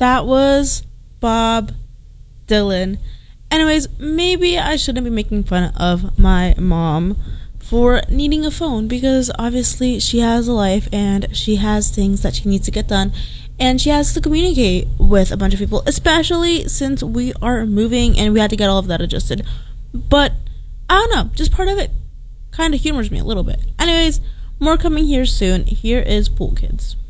That was Bob Dylan. Anyways, maybe I shouldn't be making fun of my mom for needing a phone, because obviously she has a life and she has things that she needs to get done, and she has to communicate with a bunch of people, especially since we are moving and we had to get all of that adjusted. But I don't know, just part of it kind of humors me a little bit. Anyways, more coming here soon. Here is Pool Kids.